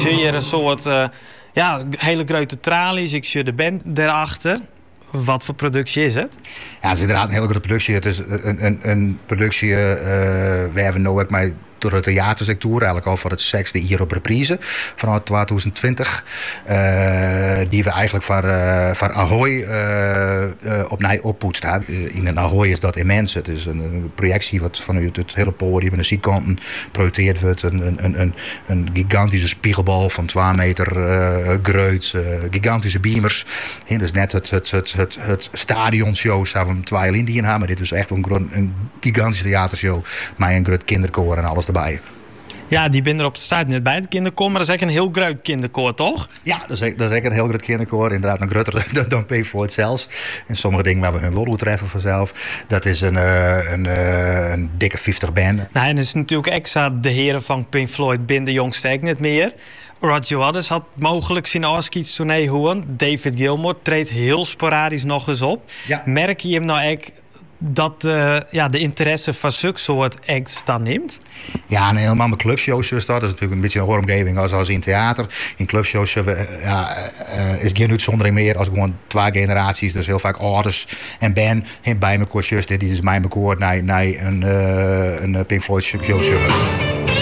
zie hier een soort hele grote tralies. Ik zie de band daarachter. Wat voor productie is het? Ja, het is inderdaad een hele grote productie. Het is een productie waar we nu ook mee door de theatersector, eigenlijk al voor het sexte hier op reprise vanuit 2020. Die we eigenlijk voor Ahoy opnieuw oppoetst hebben. In een Ahoy is dat immens. Het is een projectie wat vanuit het hele podium en de zijkanten projecteerd wordt. Een gigantische spiegelbal van 2 meter groot. Gigantische beamers. En dus net het stadionshow zouden we 2 lintjes in hebben. Maar dit was echt een gigantische theatershow met een groot kinderkoor en alles erbij. Ja, die ben er op de start net bij het kinderkoor, maar dat is echt een heel groot kinderkoor, toch? Ja, dat is echt een heel groot kinderkoor. Inderdaad, een groter dan Pink Floyd zelfs. En sommige dingen waar we hun wel treffen vanzelf. Dat is een dikke 50 band. Nou, en het is natuurlijk extra de heren van Pink Floyd binnen de jongste act net meer. Roger Waters had mogelijk zijn afscheidstournee horen. David Gilmour treedt heel sporadisch nog eens op. Ja. Merk je hem nou echt dat de interesse van zulke soort acts dan neemt? Ja, en helemaal met clubshows is dat. Dat is natuurlijk een beetje een omgeving als in theater. In clubshows is geen uitzondering meer als gewoon 2 generaties. Dus heel vaak ouders en Ben bij elkaar. Dit is mijn koor naar een Pink Floyd show.